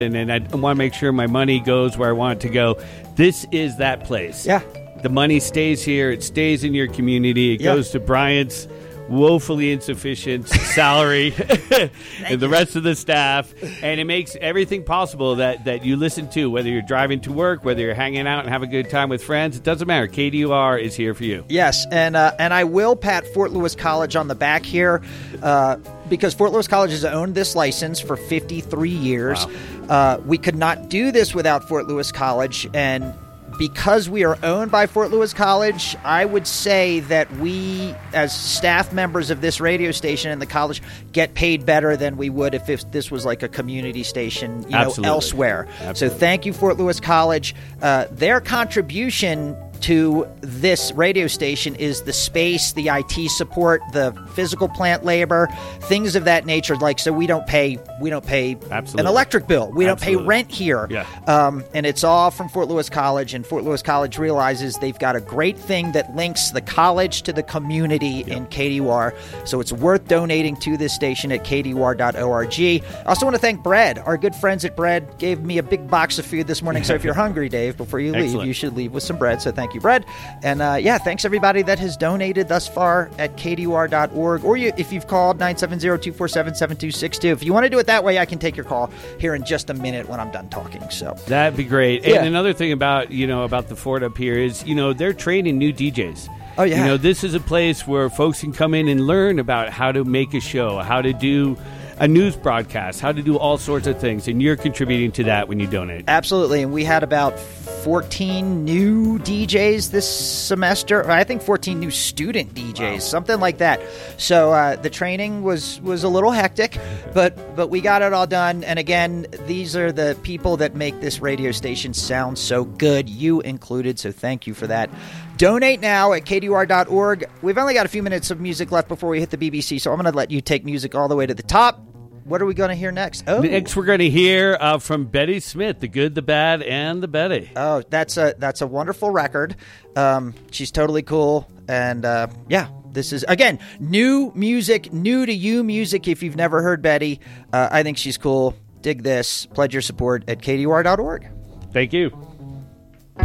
and I want to make sure my money goes where I want it to go. This is that place. Yeah. The money stays here. It stays in your community. It goes to Bryant's woefully insufficient salary and the rest of the staff, and it makes everything possible that you listen to, whether you're driving to work, whether you're hanging out and have a good time with friends. It doesn't matter. KDUR is here for you. Yes, and I will pat Fort Lewis College on the back here because Fort Lewis College has owned this license for 53 years. Wow. We could not do this without Fort Lewis College, and because we are owned by Fort Lewis College, I would say that we, as staff members of this radio station and the college, get paid better than we would if this was like a community station, elsewhere. Absolutely. So thank you, Fort Lewis College. Their contribution to this radio station is the space, the IT support, the physical plant labor, things of that nature. Like, so we don't pay an electric bill. We don't pay rent here. Yeah. And it's all from Fort Lewis College, and Fort Lewis College realizes they've got a great thing that links the college to the community in KDUR. So it's worth donating to this station at kdur.org. I also want to thank Bread. Our good friends at Bread gave me a big box of food this morning. So if you're hungry, Dave, before you leave, you should leave with some bread. So thank you, Bread. And thanks everybody that has donated thus far at kdur.org, or if you've called 970-247-7262. If you want to do it that way, I can take your call here in just a minute when I'm done talking. So that'd be great. And another thing about the fort up here is they're training new DJs. Oh yeah. This is a place where folks can come in and learn about how to make a show, how to do a news broadcast, how to do all sorts of things, and you're contributing to that when you donate. Absolutely, and we had about 14 new DJs this semester. I think 14 new student DJs, something like that. So the training was a little hectic, but we got it all done. And again, these are the people that make this radio station sound so good, you included, so thank you for that. Donate now at kdur.org. We've only got a few minutes of music left before we hit the BBC, so I'm going to let you take music all the way to the top. What are we going to hear next? Oh, next we're going to hear from Betty Smith, The Good, the Bad, and the Betty. Oh, that's a wonderful record. She's totally cool, and this is, again, new music, new to you music. If you've never heard Betty, I think she's cool. Dig this. Pledge your support at kdur.org. Thank you.